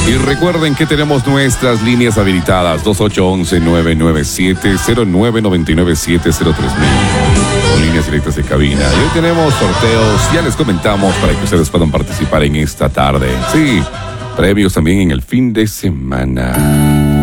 Y recuerden que tenemos nuestras líneas habilitadas 2811-997-0999-703 con líneas directas de cabina. Y hoy tenemos sorteos, ya les comentamos, para que ustedes puedan participar en esta tarde. Sí, premios también en el fin de semana.